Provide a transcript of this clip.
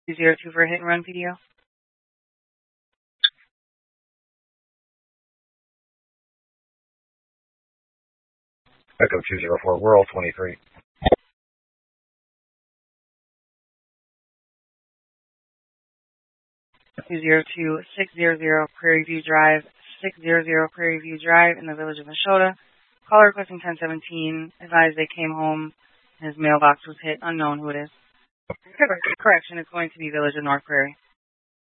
202 for a hit and run PDO. Echo 204, World 23. 202-600 Prairie View Drive, 600 Prairie View Drive in the village of Mashota. Caller requesting 1017. Advised they came home and his mailbox was hit. Unknown who it is. Correction, it's going to be village of North Prairie.